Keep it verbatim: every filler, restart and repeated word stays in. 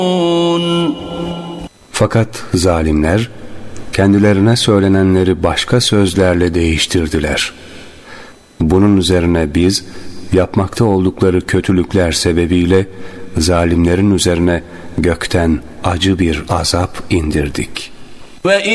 Fakat zalimler kendilerine söylenenleri başka sözlerle değiştirdiler. Bunun üzerine biz yapmakta oldukları kötülükler sebebiyle zalimlerin üzerine gökten acı bir azap indirdik.